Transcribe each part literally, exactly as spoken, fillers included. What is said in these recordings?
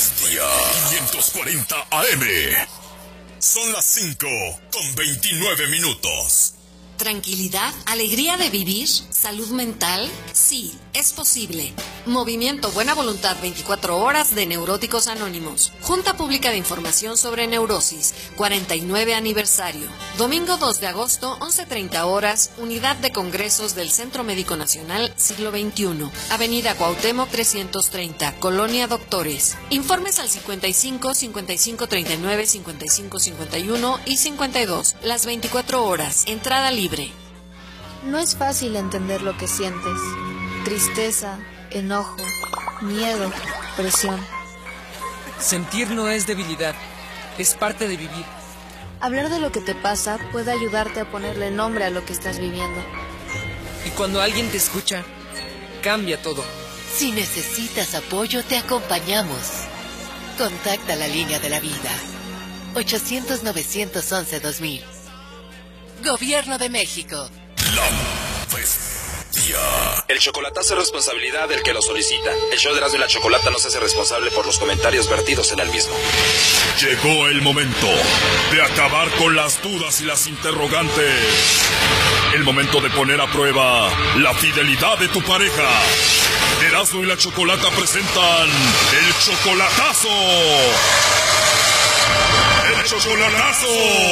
bestia. quinientos cuarenta A M. Son las cinco con veintinueve minutos. ¿Tranquilidad? ¿Alegría de vivir? ¿Salud mental? Sí, es posible. Movimiento Buena Voluntad veinticuatro horas de Neuróticos Anónimos. Junta Pública de Información sobre Neurosis, cuarenta y nueve aniversario. Domingo dos de agosto, once treinta horas, Unidad de Congresos del Centro Médico Nacional, siglo veintiuno. Avenida Cuauhtémoc trescientos treinta, Colonia Doctores. Informes al cincuenta y cinco, cincuenta y cinco treinta y nueve, cincuenta y cinco cincuenta y uno y cincuenta y dos. Las veinticuatro horas. Entrada libre. No es fácil entender lo que sientes. Tristeza, enojo, miedo, presión. Sentir no es debilidad, es parte de vivir. Hablar de lo que te pasa puede ayudarte a ponerle nombre a lo que estás viviendo. Y cuando alguien te escucha, cambia todo. Si necesitas apoyo, te acompañamos. Contacta la línea de la vida. ochocientos, novecientos once, dos mil. Gobierno de México. La bestia. El chocolatazo es responsabilidad del que lo solicita. El show de Erasmo y la Chocolata no se hace responsable por los comentarios vertidos en el mismo. Llegó el momento de acabar con las dudas y las interrogantes. El momento de poner a prueba la fidelidad de tu pareja. Erasmo y la Chocolata presentan el chocolatazo. ¡El chocolatazo!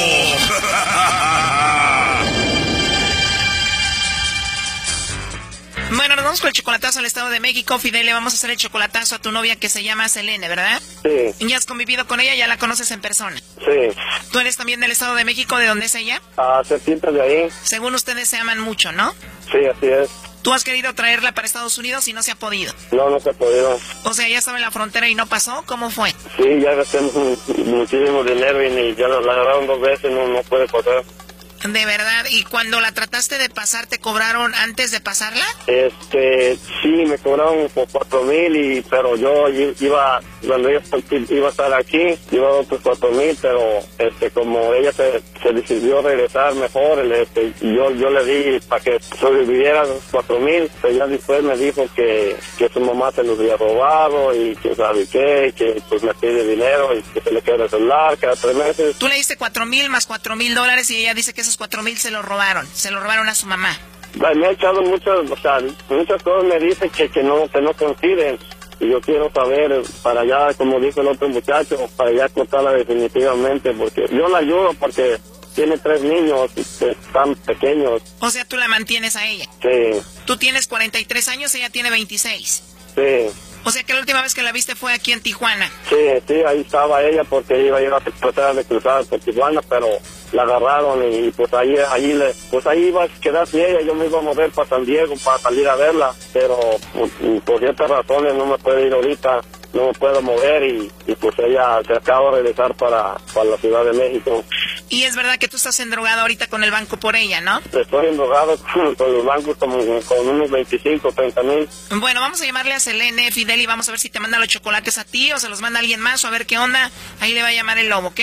Bueno, nos vamos con el chocolatazo al Estado de México. Fidel, le vamos a hacer el chocolatazo a tu novia que se llama Selene, ¿verdad? Sí. ¿Ya has convivido con ella? ¿Ya la conoces en persona? Sí. ¿Tú eres también del Estado de México? ¿De dónde es ella? Ah, cerquita de ahí. Según ustedes se aman mucho, ¿no? Sí, así es. ¿Tú has querido traerla para Estados Unidos y no se ha podido? No, no se ha podido. O sea, ya estaba en la frontera y no pasó. ¿Cómo fue? Sí, ya gasté muchísimo dinero y ni, ya la agarraron dos veces, no, no puede pasar. ¿De verdad? ¿Y cuando la trataste de pasar, te cobraron antes de pasarla? Este, sí, me cobraron por cuatro mil, y, pero yo iba, cuando ella iba a estar aquí, iba a otros cuatro mil, pero este, como ella se, se decidió regresar mejor, este, yo, yo le di para que sobreviviera los cuatro mil, pero ya después me dijo que, que su mamá se los había robado y que sabe qué, que pues me pide dinero y que se le queda el celular cada tres meses. Tú le diste cuatro mil más cuatro mil dólares y ella dice que esos cuatro mil se los robaron, se los robaron a su mamá. Me ha echado muchas, o sea, muchas cosas me dice que, que no, que no coinciden. Y yo quiero saber, para allá, como dijo el otro muchacho, para allá cortarla definitivamente, porque yo la ayudo porque tiene tres niños que están pequeños. O sea, tú la mantienes a ella. Sí. Tú tienes cuarenta y tres años, ella tiene veintiséis. Sí. O sea que la última vez que la viste fue aquí en Tijuana. Sí, sí, ahí estaba ella porque iba a ir a tratar de cruzar por Tijuana, pero la agarraron y pues ahí, ahí le, pues ahí iba a quedarse ella, yo me iba a mover para San Diego para salir a verla, pero pues, por ciertas razones no me puede ir ahorita, no me puedo mover y, y pues ella se acaba de regresar para, para la Ciudad de México. Y es verdad que tú estás endrogado ahorita con el banco por ella, ¿no? Estoy endrogado con, con los bancos como con unos veinticinco, treinta mil. Bueno, vamos a llamarle a Selene, Fidel, y vamos a ver si te manda los chocolates a ti o se los manda alguien más o a ver qué onda. Ahí le va a llamar el lobo, ¿ok?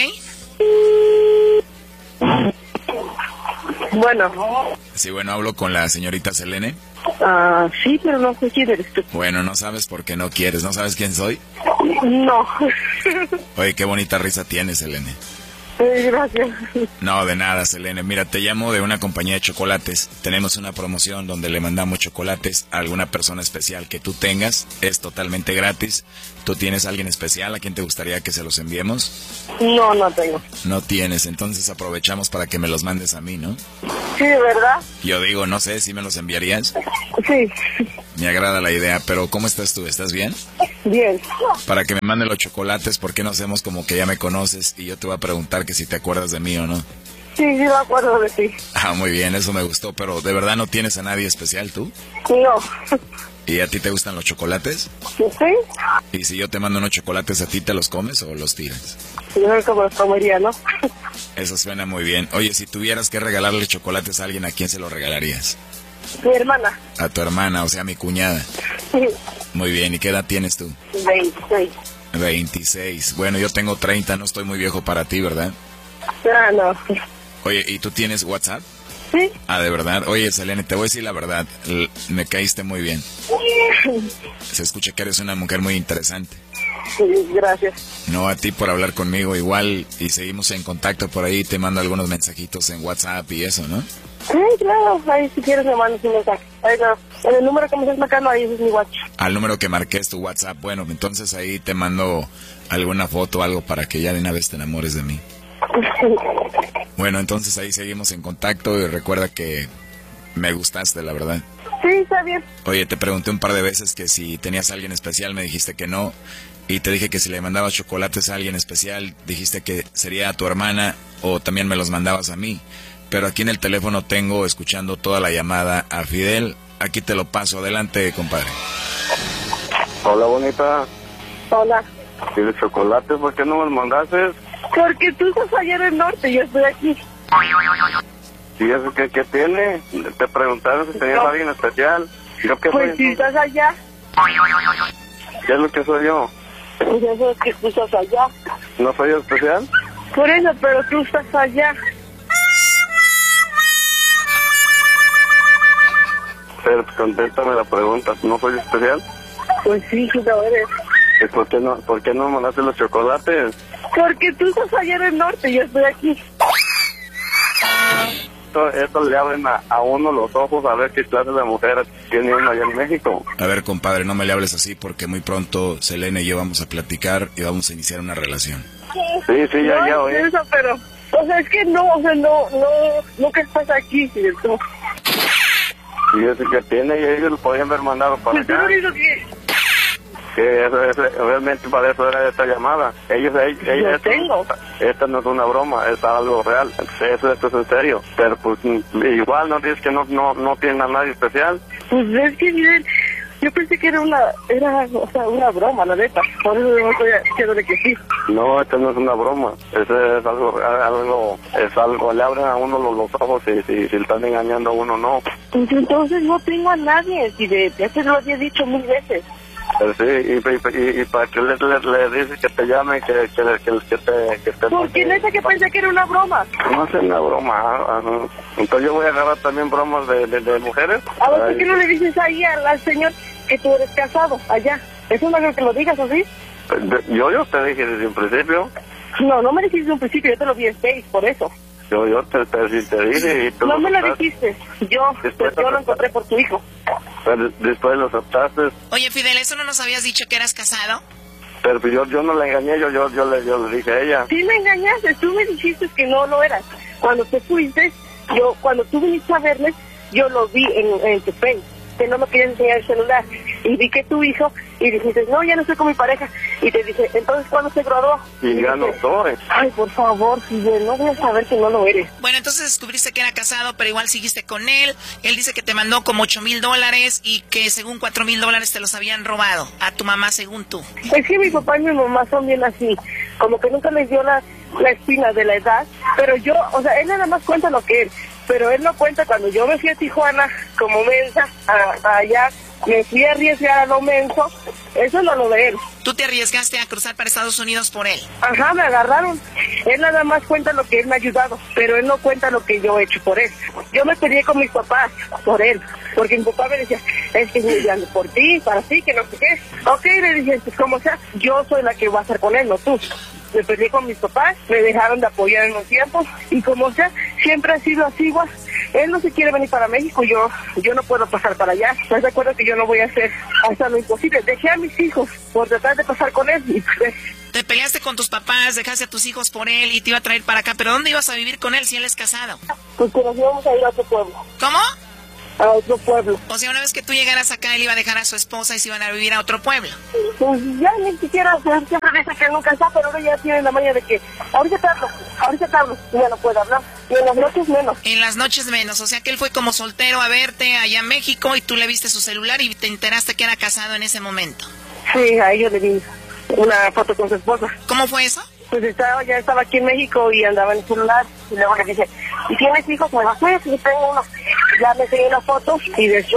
Bueno. Sí, bueno, hablo con la señorita Selene. Ah, uh, sí, pero no sé quién eres tú. Bueno, no sabes por qué no quieres, ¿no sabes quién soy? No. Oye, qué bonita risa tienes, Selene. Gracias. No, de nada, Selene. Mira, te llamo de una compañía de chocolates. Tenemos una promoción donde le mandamos chocolates a alguna persona especial que tú tengas. Es totalmente gratis. ¿Tú tienes a alguien especial a quien te gustaría que se los enviemos? No, no tengo. No tienes, entonces aprovechamos para que me los mandes a mí, ¿no? Sí, ¿de verdad? Yo digo, no sé, ¿sí me los enviarías? Sí. Me agrada la idea, pero ¿cómo estás tú? ¿Estás bien? Bien. Para que me mande los chocolates, ¿por qué no hacemos como que ya me conoces y yo te voy a preguntar que si te acuerdas de mí o no? Sí, sí me acuerdo de ti. Ah, muy bien, eso me gustó, pero ¿de verdad no tienes a nadie especial tú? No. ¿Y a ti te gustan los chocolates? Sí. ¿Y si yo te mando unos chocolates a ti, te los comes o los tiras? Yo creo que me los comería, ¿no? Eso suena muy bien. Oye, si tuvieras que regalarle chocolates a alguien, ¿a quién se los regalarías? Mi hermana. A tu hermana, o sea, a mi cuñada. Sí. Muy bien, ¿y qué edad tienes tú? veintiséis. veintiséis. Bueno, yo tengo treinta, no estoy muy viejo para ti, ¿verdad? Ah, no. Oye, ¿y tú tienes WhatsApp? Sí. Ah, ¿de verdad? Oye, Selene, te voy a decir la verdad. L- me caíste muy bien. Se escucha que eres una mujer muy interesante. Sí, gracias. No, a ti por hablar conmigo igual y seguimos en contacto por ahí. Te mando algunos mensajitos en WhatsApp y eso, ¿no? Sí, claro, ahí si quieres me mandas un mensaje. Ahí no. En el número que me estás marcando, ahí es mi WhatsApp. Al número que marqué es tu WhatsApp. Bueno, entonces ahí te mando alguna foto o algo para que ya de una vez te enamores de mí. Bueno, entonces ahí seguimos en contacto y recuerda que me gustaste, la verdad. Sí, está bien. Oye, te pregunté un par de veces que si tenías a alguien especial, me dijiste que no. Y te dije que si le mandabas chocolates a alguien especial, dijiste que sería a tu hermana o también me los mandabas a mí. Pero aquí en el teléfono tengo, escuchando toda la llamada, a Fidel. Aquí te lo paso. Adelante, compadre. Hola, bonita. Hola. ¿Tienes chocolate? ¿Por qué no me los mandaste? Porque tú estás allá en el norte y yo estoy aquí. ¿Y eso qué, qué tiene? Te preguntaron si tenías No. a alguien especial. ¿Yo qué Pues soy? si estás allá, ¿Qué es lo que soy yo? pues eso es que tú estás allá. ¿No soy especial? Por eso, pero tú estás allá. Pero pues, contéstame la pregunta. ¿No soy especial? Pues sí, sí lo eres. ¿Y por qué no, por qué no me mandaste los chocolates? Porque tú estás allá en el norte y yo estoy aquí. Esto, esto le abren a, a uno los ojos a ver qué clase de mujer tiene uno allá en México. A ver, compadre, no me le hables así porque muy pronto Selena y yo vamos a platicar y vamos a iniciar una relación. Sí, sí, ya, no, ya oí. Eso, pero, o sea, es que no, o sea, no, no, no que estás aquí, Fidel, tú. Y eso que tiene, y ellos lo podían haber mandado para Pues tú acá. lo único que... Que eso, eso, realmente para eso era esta llamada. Ellos, ellos, Yo ellos tengo. Esta no es una broma, es algo real. Eso, esto es en serio. Pero pues igual no dices que no, no, no tienen a nadie especial. Pues es que, Fidel, yo pensé que era una, era, o sea, una broma, la neta. Por eso no estoy diciéndole que sí. No, esto no es una broma. Eso es algo, algo, es algo, le abren a uno los, los ojos y si, si le están engañando a uno, no. Pues entonces no tengo a nadie, Fidel. Ya te lo había dicho mil veces. Pero sí, y, y, y, y para que le, le, le dices que te llame, que, que, que, que te... Que te Porque neta que pensé que era una broma. No es una broma. Ajá. Entonces yo voy a agarrar también bromas de, de, de mujeres. A ver, ¿por Ay. qué no le dices ahí al, al señor que tú eres casado, allá? Eso no creo que lo digas, ¿o sí? Yo, yo te dije desde un principio. No, no me dijiste desde un principio, yo te lo vi en Face, por eso. Yo, yo te, te, te, te dije y tú No lo me lo aceptaste. dijiste, yo, pues, yo lo encontré por tu hijo. Pero después lo aceptaste. Oye, Fidel, ¿eso no nos habías dicho que eras casado? Pero yo, yo no la engañé, yo, yo, yo, le, yo le dije a ella. Sí me engañaste, tú me dijiste que no lo eras. Cuando te fuiste, yo, cuando tú viniste a verme, yo lo vi en, en tu Face, que no me querías enseñar el celular. Y vi que tu hijo, y dijiste, no, ya no estoy con mi pareja. Y te dije, entonces, ¿cuándo se graduó? Y ya no soy. Ay, por favor, Fidel, no voy a saber que no lo eres. Bueno, entonces descubriste que era casado, pero igual seguiste con él. Él dice que te mandó como ocho mil dólares y que según cuatro mil dólares te los habían robado. A tu mamá, según tú. Es que mi papá y mi mamá son bien así, como que nunca les dio la, la espina de la edad, pero yo, o sea, él nada más cuenta lo que él, pero él no cuenta cuando yo me fui a Tijuana como mensa, a, a allá, me fui a arriesgar a lo menso, eso no lo de él. Tú te arriesgaste a cruzar para Estados Unidos por él. Ajá, me agarraron. Él nada más cuenta lo que él me ha ayudado, pero él no cuenta lo que yo he hecho por él. Yo me peleé con mis papás por él, porque mi papá me decía, es que estoy mirando por ti, para ti, que no sé qué. Ok, le dije, pues como sea, yo soy la que va a estar con él, no tú. Me peleé con mis papás, me dejaron de apoyar en los tiempos, y como sea, siempre ha sido así igual. Él no se quiere venir para México, yo yo no puedo pasar para allá. ¿Estás de acuerdo que yo no voy a hacer hasta lo imposible? Dejé a mis hijos por tratar de pasar con él y pues... Te peleaste con tus papás, dejaste a tus hijos por él y te iba a traer para acá. ¿Pero dónde ibas a vivir con él si él es casado? Pues que nos íbamos a ir a otro pueblo. ¿Cómo? A otro pueblo. O sea, una vez que tú llegaras acá, él iba a dejar a su esposa y se iban a vivir a otro pueblo. Pues ya ni siquiera, o sea, siempre dice que nunca está, pero ahora ya tiene la maña de que ahorita te hablo, ahorita te hablo, y ya no puedo hablar. Y en las noches menos. En las noches menos, o sea que él fue como soltero a verte allá en México y tú le viste su celular y te enteraste que era casado en ese momento. Sí, a ellos le di una foto con su esposa. ¿Cómo fue eso? Pues estaba, ya estaba aquí en México y andaba en el celular. Y luego le dije, ¿y tienes hijos? Me dijo, sí, sí, tengo uno. Ya me seguí una foto y después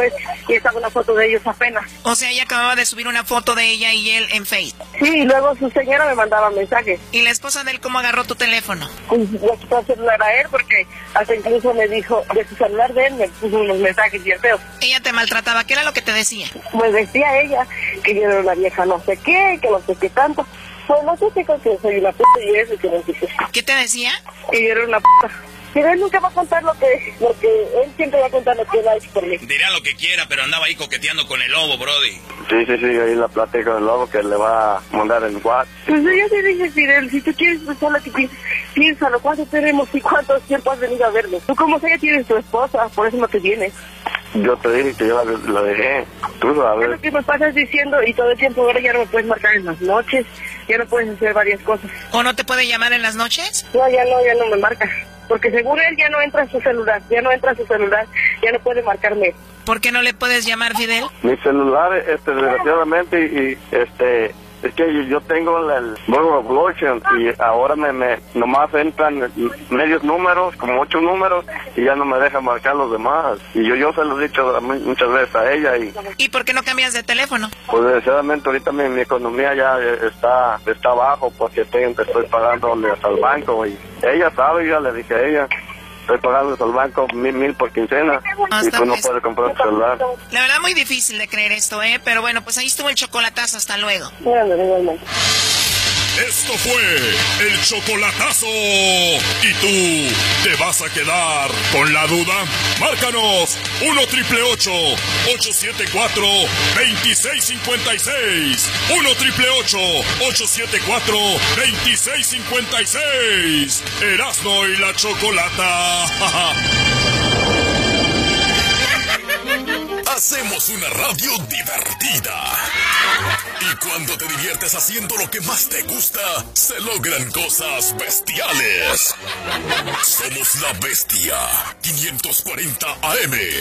y estaba una foto de ellos apenas. O sea, ella acababa de subir una foto de ella y él en Facebook. Sí, y luego su señora me mandaba mensajes. ¿Y la esposa de él cómo agarró tu teléfono? Pues le quitó el celular a él porque hasta incluso me dijo, de su celular de él me puso unos mensajes bien feos. Ella te maltrataba, ¿qué era lo que te decía? Pues decía ella que yo era una vieja no sé qué, que no sé qué tanto. Pues no sé qué, que soy una puta y eso, que no sé qué. ¿Qué te decía? Que yo era una puta. Pero él nunca va a contar lo que, lo que, él siempre va a contar lo que él ha hecho por mí. Dirá lo que quiera, pero andaba ahí coqueteando con el lobo, brody. Sí, sí, sí, ahí la plática con el lobo que le va a mandar en WhatsApp. Pues yo te dije, Fidel, si tú quieres pensar lo que piensas, piénsalo, ¿cuánto tenemos y cuánto tiempo has venido a verme? Tú como sea, ya tienes tu esposa, por eso no te vienes. Yo te dije que yo la, la dejé, tú sabes. Es lo que me pasas diciendo y todo el tiempo ahora ya no me puedes marcar en las noches, ya no puedes hacer varias cosas. ¿O no te puede llamar en las noches? No, ya no, ya no me marca. Porque según él ya no entra a su celular, ya no entra a su celular, ya no puede marcarme. ¿Por qué no le puedes llamar, Fidel? Mi celular, este, desgraciadamente, y, este, es que yo tengo el Burger of Lotion y ahora me, me, nomás entran medios números, como ocho números, y ya no me deja marcar los demás. Y yo, yo se lo he dicho muchas veces a ella y... ¿Y por qué no cambias de teléfono? Pues desgraciadamente ahorita mi, mi economía ya está, está abajo porque estoy, estoy pagando hasta el banco y ella sabe, yo ya le dije a ella. Estoy pagando al banco mil, mil por quincena y tú no puedes comprar tu celular. La verdad muy difícil de creer esto, ¿eh? Pero bueno, pues ahí estuvo el chocolatazo. Hasta luego. Esto fue el chocolatazo. ¿Y tú te vas a quedar con la duda? Márcanos uno triple ocho, ocho siete cuatro, dos seis cinco seis. uno triple ocho, ocho siete cuatro, dos seis cinco seis. Erasmo y la Chocolata. Hacemos una radio divertida. Y cuando te diviertes haciendo lo que más te gusta, se logran cosas bestiales. Somos la Bestia quinientos cuarenta A M.